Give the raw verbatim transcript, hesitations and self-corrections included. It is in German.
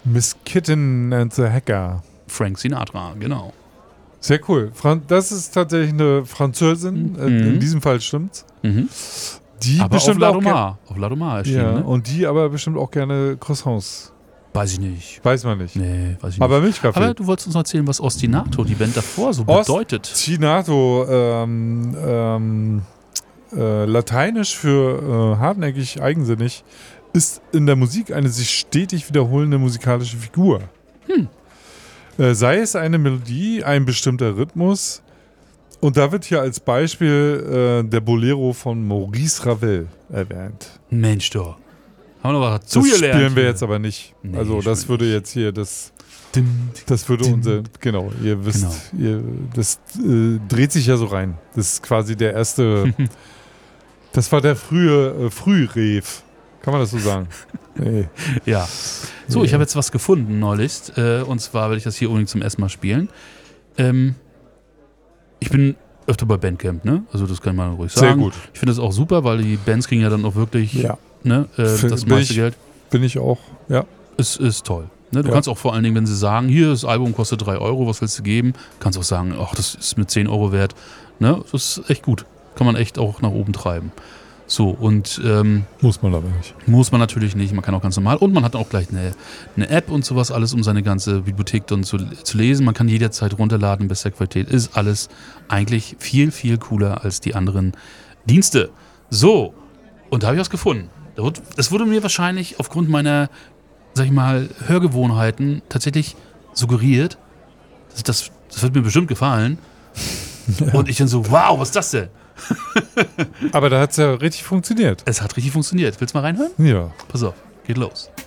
Miss Kitten and the Hacker. Frank Sinatra, genau. Sehr cool. Das ist tatsächlich eine Französin. Mhm. In diesem Fall stimmt's. Mhm. Die aber bestimmt auf auch Ladomar. Auf Ladomar erschienen, ja, ne? Und die aber bestimmt auch gerne Croissants. Weiß ich nicht. Weiß man nicht. Nee, weiß ich aber nicht. Milchkaffee. Aber du wolltest uns erzählen, was Ostinato, die Band davor, so bedeutet. Ostinato, ähm, ähm, äh, lateinisch für äh, hartnäckig, eigensinnig, ist in der Musik eine sich stetig wiederholende musikalische Figur. Hm. Äh, sei es eine Melodie, ein bestimmter Rhythmus. Und da wird hier als Beispiel äh, der Bolero von Maurice Ravel erwähnt. Mensch, doch. Haben wir noch was Das zugelernt. spielen wir hier. jetzt aber nicht. Nee, also das würde nicht. jetzt hier das... Dim, Das würde dim. unser... Genau, ihr wisst, Genau. Ihr, das äh, dreht sich ja so rein. Das ist quasi der erste... Das war der frühe äh, Frührev. Kann man das so sagen? Nee. Ja. So, ich habe jetzt was gefunden neulich. Äh, und zwar werde ich das hier unbedingt zum ersten Mal spielen. Ähm, ich bin öfter bei Bandcamp, ne? Also das kann man ruhig sagen. Sehr gut. Ich finde das auch super, weil die Bands kriegen ja dann auch wirklich Ja. ne, äh, F- das bin meiste ich- Geld. Bin ich auch, ja. Es ist toll. Ne? Du Ja. kannst auch vor allen Dingen, wenn sie sagen, hier, das Album kostet drei Euro, was willst du geben? Kannst auch sagen, ach, das ist mir zehn Euro wert. Ne? Das ist echt gut. Kann man echt auch nach oben treiben. So, und ähm, Muss man aber nicht. muss man natürlich nicht, man kann auch ganz normal. Und man hat auch gleich eine, eine App und sowas, alles, um seine ganze Bibliothek dann zu, zu lesen. Man kann jederzeit runterladen in bester Qualität. Ist alles eigentlich viel, viel cooler als die anderen Dienste. So, und da habe ich was gefunden. Das wurde mir wahrscheinlich aufgrund meiner, sag ich mal, Hörgewohnheiten tatsächlich suggeriert. Das, das, das wird mir bestimmt gefallen. Ja. Und ich dann so, wow, was ist das denn? Aber da hat es ja richtig funktioniert. Es hat richtig funktioniert. Willst du mal reinhören? Ja. Pass auf, geht los.